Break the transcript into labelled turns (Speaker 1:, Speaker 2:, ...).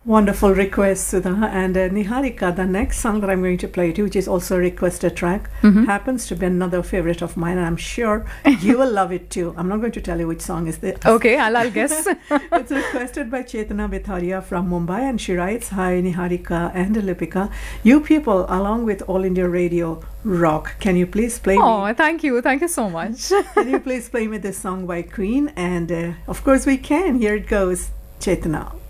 Speaker 1: Wonderful request, Sudha. And Niharika, the next song that I'm going to play to, which is also a requested track, happens to be another favorite of mine, and I'm sure you will love it too. I'm not going to tell you which song is this.
Speaker 2: Okay, I'll guess.
Speaker 1: It's requested by Chetana Vitharia from Mumbai, and she writes, "Hi Niharika and Lipika. You people, along with All India Radio, rock. Can you please play me?
Speaker 2: Oh, thank you. Thank you so much.
Speaker 1: Can you please play me this song by Queen?" And of course we can. Here it goes, Chetana.